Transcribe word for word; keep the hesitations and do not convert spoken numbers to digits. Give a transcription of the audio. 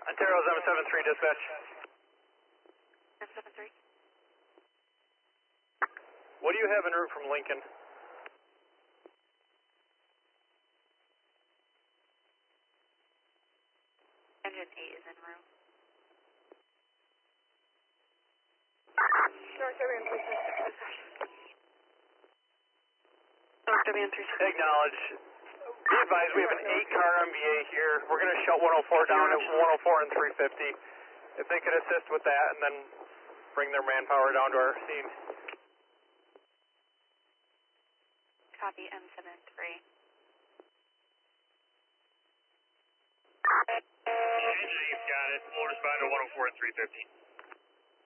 Ontario seven seven three dispatch. seven seven three. What do you have en route from Lincoln? Engine eight is en route. North W M three six. North W M three six. Acknowledge. Be advised, we have an eight car M V A here. We're going to shut one oh four down at one oh four and three fifty. If they could assist with that and then bring their manpower down to our scene. Copy M seven three. Engine eight's got it. We'll respond to one oh four and three fifty.